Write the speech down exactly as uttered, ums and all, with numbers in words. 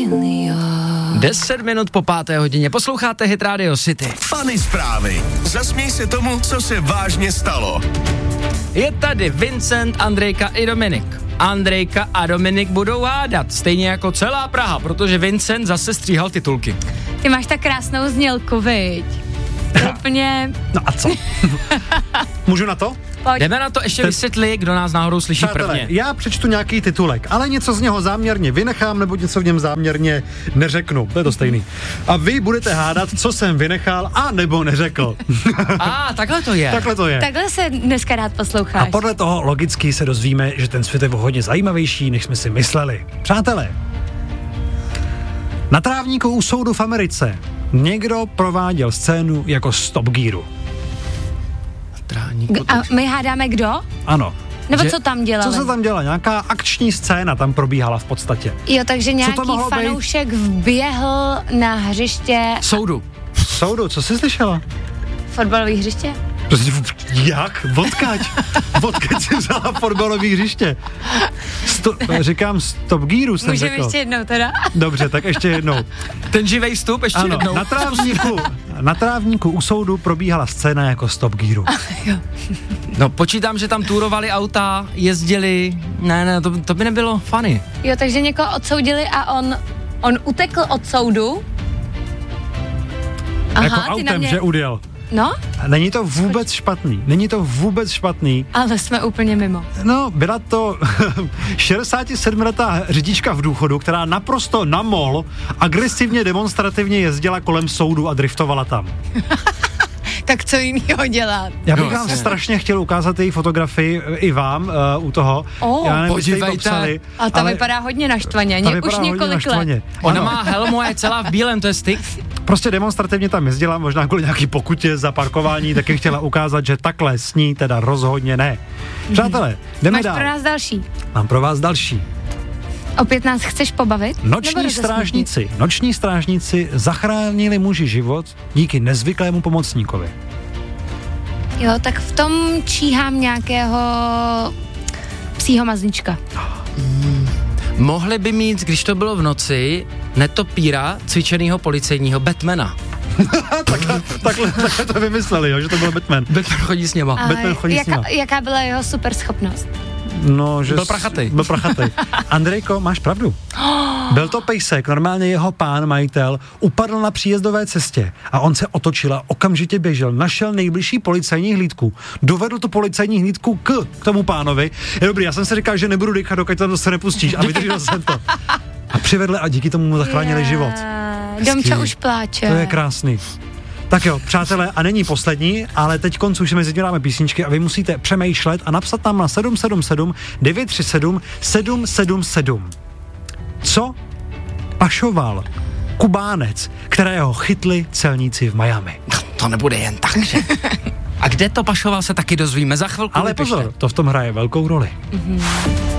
Deset minut po páté hodině. Posloucháte Hit Radio City. Funny zprávy. Zasměj se tomu, co se vážně stalo. Je tady Vincent, Andrejka i Dominik. Andrejka a Dominik budou hádat, stejně jako celá Praha, protože Vincent zase stříhal titulky. Ty máš tak krásnou znělku, viď? Úplně... No a co? Můžu na to? Pojď. Jdeme na to ještě vysvětlit, kdo nás náhodou slyší Přátelé, prvně. já přečtu nějaký titulek, ale něco z něho záměrně vynechám, nebo něco v něm záměrně neřeknu. To je to stejný. A vy budete hádat, co jsem vynechal a nebo neřekl. A, ah, takhle to je. Takhle to je. Takhle se dneska rád posloucháš. A podle toho logicky se dozvíme, že ten svět je hodně zajímavější, než jsme si mysleli. Přátelé, na trávníku u soudu v Americe někdo prováděl scénu jako Stop Gearu. Trávníku, A my hádáme kdo? Ano. Nebo Že- co tam dělali? Co se tam dělá? Nějaká akční scéna tam probíhala v podstatě. Jo, takže nějaký mohlo být? fanoušek vběhl na hřiště Soudu. Soudu, co jsi slyšela? fotbalové hřiště? Prostě, jak? Odkaď? Odkaď jsi vzala fotbalové hřiště? Sto, říkám Stop Gearu jsem Můžeme řekl. ještě jednou teda? Dobře, tak ještě jednou. Ten živej vstup ještě Ano, jednou. na trávníku, na trávníku u soudu probíhala scéna jako Stop Gearu. No počítám, že tam tourovali auta, jezdili, ne, ne, to, to by nebylo funny. Jo, takže někoho odsoudili a on, on utekl od soudu. Aha, Jako ty na autem, mě... že udjel. No, A Není to vůbec špatný. Není to vůbec špatný. ale jsme úplně mimo. No, byla to šedesátisedmiletá řidička v důchodu, která naprosto na mol agresivně demonstrativně jezdila kolem soudu a driftovala tam. Tak co jinýho dělat? Já bych No, vám jasně. strašně chtěl ukázat její fotografii i vám uh, u toho. O, Já nevím, jestli jste ji podívejte. popsali, A ta ale vypadá hodně naštvaně, ta Ně, vypadá už hodně několik naštvaně. let. Ona Ano. má helmu a je celá v bílém, to je styk. Prostě demonstrativně tam jezdila, možná kvůli nějaký pokutě za parkování, taky chtěla ukázat, že takhle s ní teda rozhodně ne. Přátelé, jdeme Máš dál. pro nás další. Mám pro vás další. Opět nás chceš pobavit? Nebo Noční rozesmutnit? strážníci. Noční strážníci zachránili muži život díky nezvyklému pomocníkovi. Jo, tak v tom číhám nějakého psího mazlíčka. Mohli by mít, když to bylo v noci, netopíra cvičenýho policejního Batmana. takhle, takhle, takhle to vymysleli, jo, že to byl Batman. Batman chodí s něma. A Batman chodí s nima. jaká, jaká byla jeho super schopnost? No, že Byl s- prachatej. Byl prachatej. Andrejko, máš pravdu. Byl to pejsek, normálně jeho pán, majitel, upadl na příjezdové cestě a on se otočil a okamžitě běžel, našel nejbližší policajní hlídku, dovedl tu policajní hlídku k, k tomu pánovi. Je dobrý, já jsem si říkal, že nebudu dýchat, dokud tam se nepustíš a vydržel jsem to. A přivedli a díky tomu mu zachránili život. Domča už pláče. To je krásný. Tak jo, přátelé, a není poslední, ale teď koncu už mezi tím dáme písničky a vy musíte přemýšlet a napsat nám na sedm sedm sedm devět tři sedm sedm sedm sedm. Co pašoval Kubánec, kterého chytli celníci v Miami? To nebude jen tak, že? A kde to pašoval, se taky dozvíme. Za chvilku Ale vypište. pozor, to v tom hraje velkou roli.